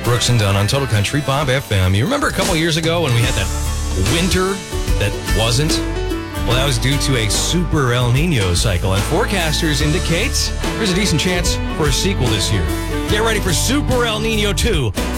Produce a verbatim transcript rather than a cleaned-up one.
Brooks and Dunn on Total Country, Bob F M. You remember a couple years ago when we had that winter that wasn't? Well, that was due to a super El Nino cycle, and forecasters indicate there's a decent chance for a sequel this year. Get ready for Super El Nino two.